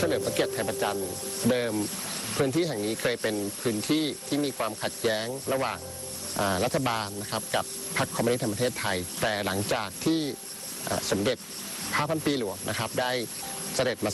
เฉลิมพระเกียรติไทยประจันทร์เดิมพื้นที่แห่งนี้เคยเป็นพื้นที่ที่มีความขัดแย้งระหว่างรัฐบาลนะครับกับพรรคคอมมิวนิสต์แห่งประเทศไทยแต่หลังจากที่สมเด็จพระพันปีหลวงนะครับได้เสด็จมา